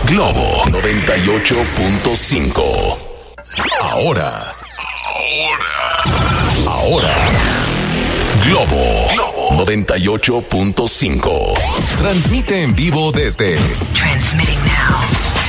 Globo 98.5. Ahora. Globo 98.5. Transmite en vivo desde Transmitting now.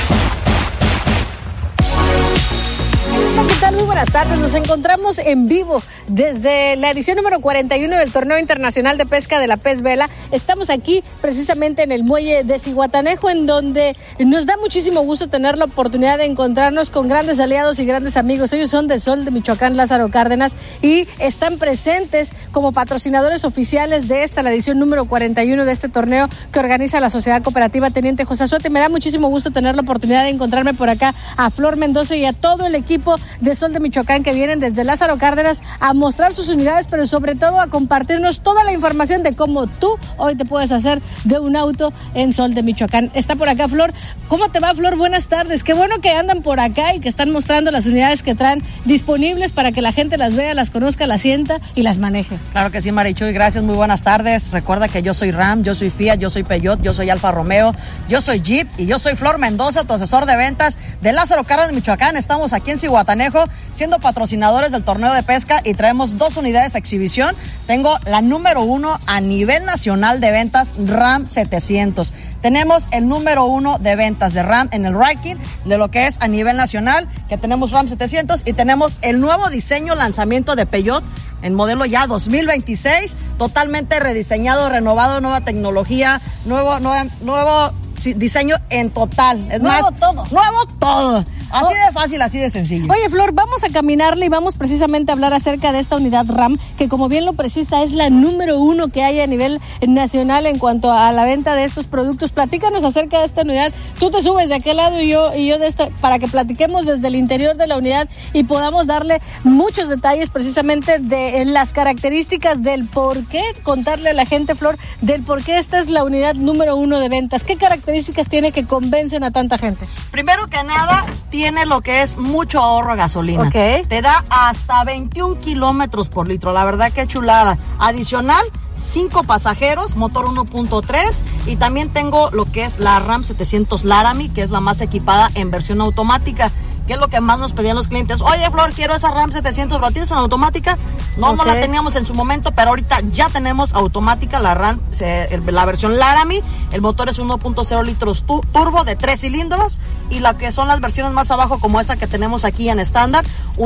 ¿Qué tal? Muy buenas tardes. Nos encontramos en vivo desde la edición número 41 del Torneo Internacional de Pesca de la Pez Vela. Estamos aquí precisamente en el muelle de Zihuatanejo, en donde nos da muchísimo gusto tener la oportunidad de encontrarnos con grandes aliados y grandes amigos. Ellos son de Sol de Michoacán, Lázaro Cárdenas, y están presentes como patrocinadores oficiales de esta, la edición número 41 de este torneo que organiza la Sociedad Cooperativa Teniente José Azuete. Me da muchísimo gusto tener la oportunidad de encontrarme por acá a Flor Mendoza y a todo el equipo de Sol de Michoacán que vienen desde Lázaro Cárdenas a mostrar sus unidades, pero sobre todo a compartirnos toda la información de cómo tú hoy te puedes hacer de un auto en Sol de Michoacán. Está por acá Flor. ¿Cómo te va, Flor? Buenas tardes. Qué bueno que andan por acá y que están mostrando las unidades que traen disponibles para que la gente las vea, las conozca, las sienta y las maneje. Claro que sí, Marichuy, gracias, muy buenas tardes. Recuerda que yo soy Ram, yo soy Fiat, yo soy Peugeot, yo soy Alfa Romeo, yo soy Jeep y yo soy Flor Mendoza, tu asesor de ventas de Lázaro Cárdenas, Michoacán. Estamos aquí en Zihuatanejo siendo patrocinadores del torneo de pesca y traemos 2 unidades a exhibición. Tengo la número 1 a nivel nacional de ventas, Ram 700. Tenemos el número 1 de ventas de Ram en el ranking de lo que es a nivel nacional, que tenemos Ram 700, y tenemos el nuevo diseño, lanzamiento de Peugeot, en modelo ya 2026, totalmente rediseñado, renovado, nueva tecnología, nuevo diseño en total. Es nuevo más, todo. Nuevo todo. Así de fácil, así de sencillo. Oye, Flor, vamos a caminarle y vamos precisamente a hablar acerca de esta unidad Ram, que como bien lo precisa, es la número 1 que hay a nivel nacional en cuanto a la venta de estos productos. Platícanos acerca de esta unidad. Tú te subes de aquel lado y yo de esta, para que platiquemos desde el interior de la unidad y podamos darle muchos detalles precisamente de las características del por qué, contarle a la gente, Flor, del por qué esta es la unidad número 1 de ventas. ¿Qué características tiene que convencen a tanta gente? Primero que nada, tiene lo que es mucho ahorro de gasolina. Okay. Te da hasta 21 kilómetros por litro. La verdad que chulada. Adicional, 5 pasajeros, motor 1.3, y también tengo lo que es la Ram 700 Laramie, que es la más equipada en versión automática. ¿Qué es lo que más nos pedían los clientes? Oye, Flor, quiero esa Ram 700, ¿la tienes en automática? No, no la teníamos en su momento, pero ahorita ya tenemos automática la Ram, la versión Laramie. El motor es 1.0 litros turbo de 3 cilindros, y la que son las versiones más abajo, como esta que tenemos aquí en estándar,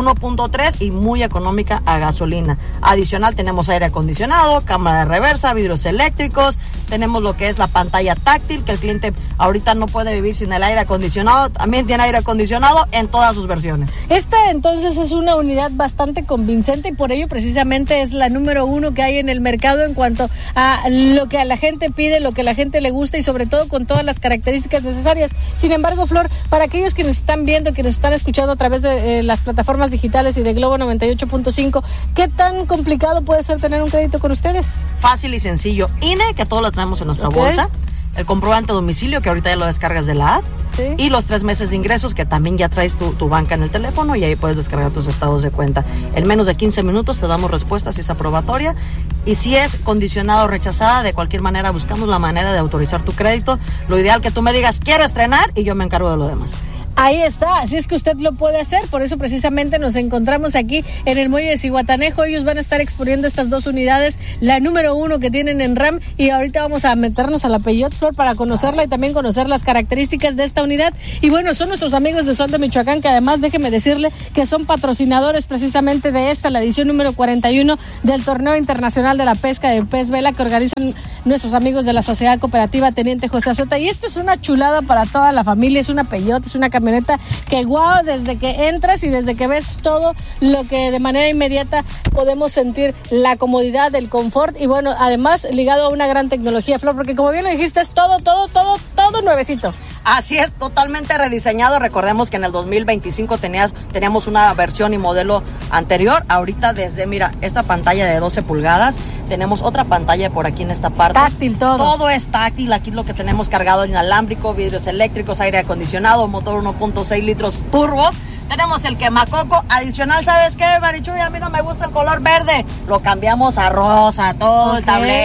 1.3 y muy económica a gasolina. Adicional, tenemos aire acondicionado, cámara de reversa, vidrios eléctricos, tenemos lo que es la pantalla táctil, que el cliente ahorita no puede vivir sin el aire acondicionado. También tiene aire acondicionado en todas sus versiones. Esta entonces es una unidad bastante convincente y por ello precisamente es la número 1 que hay en el mercado en cuanto a lo que a la gente pide, lo que a la gente le gusta y sobre todo con todas las características necesarias. Sin embargo, Flor, para aquellos que nos están viendo, que nos están escuchando a través de las plataformas digitales y de Globo 98.5, ¿qué tan complicado puede ser tener un crédito con ustedes? Fácil y sencillo. INE, que todo lo tenemos en nuestra bolsa. El comprobante de domicilio, que ahorita ya lo descargas de la app. Sí. Y los 3 meses de ingresos, que también ya traes tu banca en el teléfono y ahí puedes descargar tus estados de cuenta. En menos de 15 minutos te damos respuesta si es aprobatoria. Y si es condicionado o rechazada, de cualquier manera buscamos la manera de autorizar tu crédito. Lo ideal que tú me digas, quiero estrenar, y yo me encargo de lo demás. Ahí está, así es que usted lo puede hacer, por eso precisamente nos encontramos aquí en el muelle de Zihuatanejo. Ellos van a estar exponiendo estas 2 unidades, la número 1 que tienen en Ram, y ahorita vamos a meternos a la Peugeot, Flor, para conocerla y también conocer las características de esta unidad. Y bueno, son nuestros amigos de Sol de Michoacán, que además déjeme decirle que son patrocinadores precisamente de esta, la edición número 41 del Torneo Internacional de la Pesca de Pez Vela, que organizan nuestros amigos de la Sociedad Cooperativa Teniente José Azuete. Y esta es una chulada para toda la familia, es una Peugeot, es una camioneta que guau, desde que entras y desde que ves todo lo que de manera inmediata podemos sentir la comodidad, el confort y bueno, además ligado a una gran tecnología, Flor, porque como bien lo dijiste, es todo nuevecito. Así es, totalmente rediseñado. Recordemos que en el 2025 teníamos una versión y modelo anterior. Ahorita mira, esta pantalla de 12 pulgadas, tenemos otra pantalla por aquí en esta parte. Táctil todo. Todo es táctil. Aquí lo que tenemos cargado inalámbrico, vidrios eléctricos, aire acondicionado, motor 1.6 litros turbo. Tenemos el quemacoco. Adicional, ¿sabes qué, Marichuy? A mí no me gusta el color verde. Lo cambiamos a rosa, todo el tablero.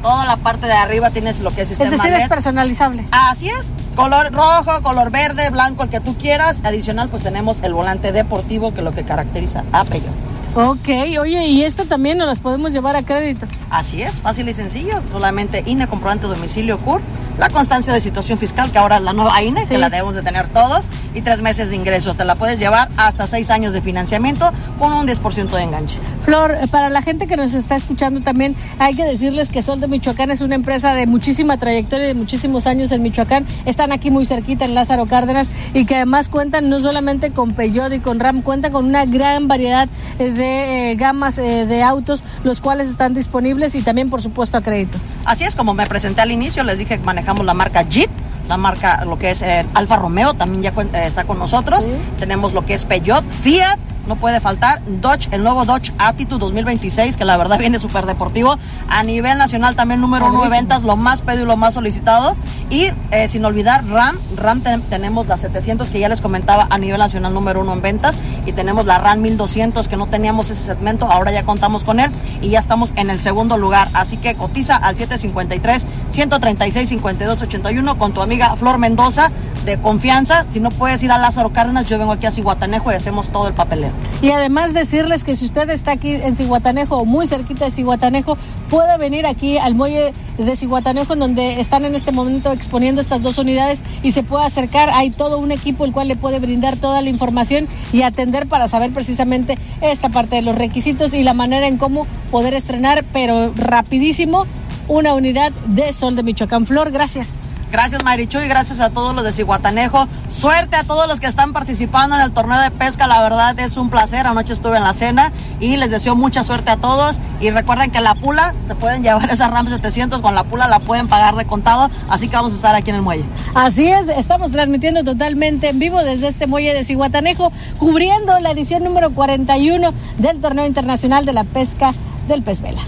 Toda la parte de arriba tienes lo que es sistema LED. Es decir, es personalizable. Así es, color rojo, color verde, blanco, el que tú quieras. Adicional, pues tenemos el volante deportivo, que es lo que caracteriza a Peugeot. Ok, oye, ¿y esto también nos las podemos llevar a crédito? Así es, fácil y sencillo, solamente INE, comprobante de domicilio, CUR, la constancia de situación fiscal, que ahora es la nueva INE, sí, que la debemos de tener todos, y 3 meses de ingreso. Te la puedes llevar hasta 6 años de financiamiento con un 10% de enganche. Flor, para la gente que nos está escuchando también, hay que decirles que Sol de Michoacán es una empresa de muchísima trayectoria y de muchísimos años en Michoacán. Están aquí muy cerquita en Lázaro Cárdenas y que además cuentan no solamente con Peugeot y con Ram, cuentan con una gran variedad de gamas de autos, los cuales están disponibles y también, por supuesto, a crédito. Así es, como me presenté al inicio, les dije que manejamos la marca Jeep, la marca, lo que es Alfa Romeo, también ya está con nosotros. Sí. Tenemos lo que es Peugeot, Fiat, no puede faltar Dodge, el nuevo Dodge Attitude 2026, que la verdad viene súper deportivo. A nivel nacional también número 1 de ventas, lo más pedido y lo más solicitado. Y sin olvidar Ram tenemos la 700, que ya les comentaba, a nivel nacional número 1 en ventas. Y tenemos la Ram 1200, que no teníamos ese segmento, ahora ya contamos con él y ya estamos en el segundo lugar. Así que cotiza al 753-136-5281 con tu amiga Flor Mendoza, de confianza. Si no puedes ir a Lázaro Cárdenas, yo vengo aquí a Zihuatanejo y hacemos todo el papeleo. Y además decirles que si usted está aquí en Zihuatanejo o muy cerquita de Zihuatanejo, puede venir aquí al muelle de Zihuatanejo, en donde están en este momento exponiendo estas 2 unidades, y se puede acercar. Hay todo un equipo el cual le puede brindar toda la información y atender para saber precisamente esta parte de los requisitos y la manera en cómo poder estrenar, pero rapidísimo, una unidad de Sol de Michoacán. Flor, gracias. Gracias, Marichu, y gracias a todos los de Zihuatanejo. Suerte a todos los que están participando en el torneo de pesca. La verdad es un placer. Anoche estuve en la cena y les deseo mucha suerte a todos. Y recuerden que la pula, te pueden llevar esa Ram 700. Con la pula la pueden pagar de contado. Así que vamos a estar aquí en el muelle. Así es, estamos transmitiendo totalmente en vivo desde este muelle de Zihuatanejo, cubriendo la edición número 41 del Torneo Internacional de la Pesca del Pez Vela.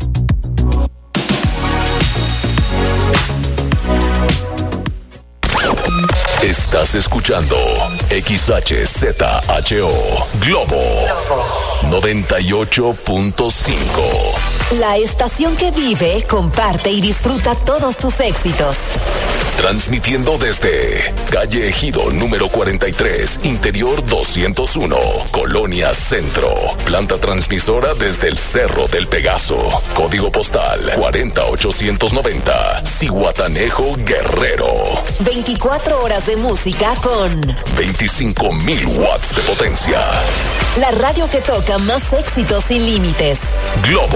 Estás escuchando XHZHO Globo 98.5. La estación que vive, comparte y disfruta todos tus éxitos. Transmitiendo desde calle Ejido número 43, interior 201, Colonia Centro. Planta transmisora desde el Cerro del Pegaso. Código postal 40890, Zihuatanejo, Guerrero. 24 horas de música con 25,000 watts de potencia. La radio que toca más éxitos sin límites. Globo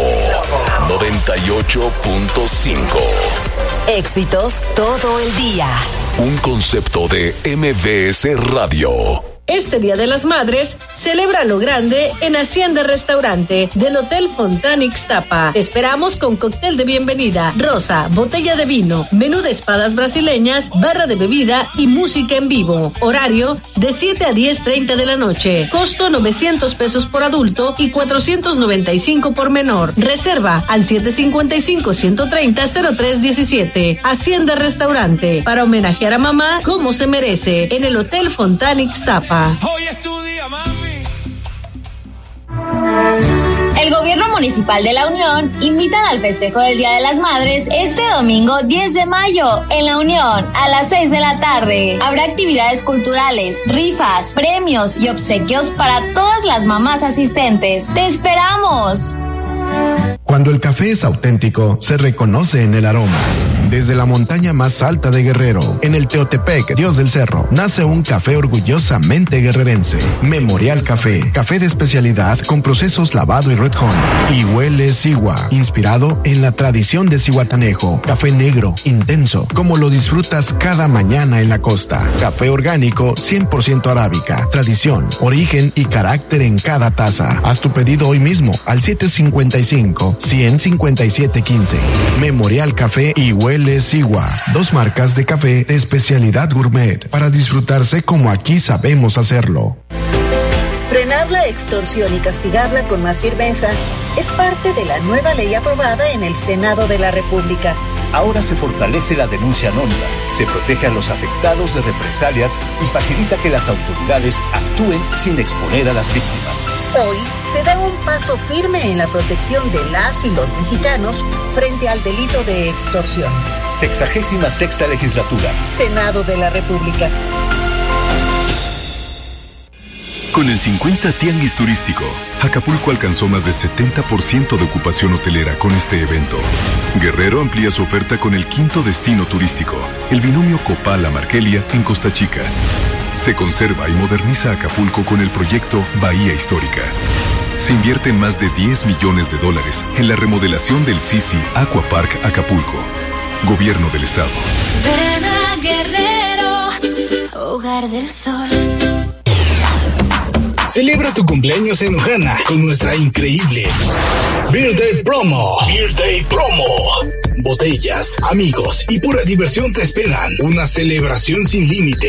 98.5. Éxitos todo el día. Un concepto de MBS Radio. Este Día de las Madres, celebra lo grande en Hacienda Restaurante del Hotel Fontana Ixtapa. Te esperamos con cóctel de bienvenida, rosa, botella de vino, menú de espadas brasileñas, barra de bebida y música en vivo. Horario de 7 a 10:30 de la noche. Costo 900 pesos por adulto y 495 por menor. Reserva al 755-130-0317. Hacienda Restaurante, para homenajear a mamá como se merece, en el Hotel Fontana Ixtapa. Hoy es tu día, mami. El Gobierno Municipal de La Unión invitan al festejo del Día de las Madres este domingo 10 de mayo en La Unión a las 6 de la tarde. Habrá actividades culturales, rifas, premios y obsequios para todas las mamás asistentes. ¡Te esperamos! Cuando el café es auténtico, se reconoce en el aroma. Desde la montaña más alta de Guerrero, en el Teotepec, Dios del Cerro, nace un café orgullosamente guerrerense. Memorial Café, café de especialidad con procesos lavado y red honey. Y huele Sigua, inspirado en la tradición de Zihuatanejo. Café negro, intenso, como lo disfrutas cada mañana en la costa. Café orgánico, 100% arábica, tradición, origen y carácter en cada taza. Haz tu pedido hoy mismo al 755-100-5715. Memorial Café y huele Sigua, 2 marcas de café de especialidad gourmet para disfrutarse como aquí sabemos hacerlo. Frenar la extorsión y castigarla con más firmeza es parte de la nueva ley aprobada en el Senado de la República. Ahora se fortalece la denuncia anónima, se protege a los afectados de represalias y facilita que las autoridades actúen sin exponer a las víctimas. Hoy se da un paso firme en la protección de las y los mexicanos frente al delito de extorsión. 66ª Legislatura. Senado de la República. Con el 50 Tianguis Turístico, Acapulco alcanzó más de 70% de ocupación hotelera con este evento. Guerrero amplía su oferta con el 5º destino turístico, el binomio Copala-Markelia en Costa Chica. Se conserva y moderniza Acapulco con el proyecto Bahía Histórica. Se invierten más de $10 millones en la remodelación del Sisi Aqua Park Acapulco. Gobierno del Estado. Ven a Guerrero, hogar del sol. Celebra tu cumpleaños en Ojana con nuestra increíble Beer Day Promo. Beer Day Promo. Botellas, amigos y pura diversión te esperan. Una celebración sin límite.